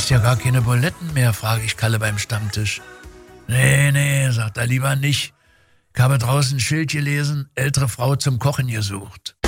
hast ja gar keine Buletten mehr, frage ich Kalle beim Stammtisch. Nee, sagt er, lieber nicht. Ich habe draußen ein Schild gelesen, ältere Frau zum Kochen gesucht.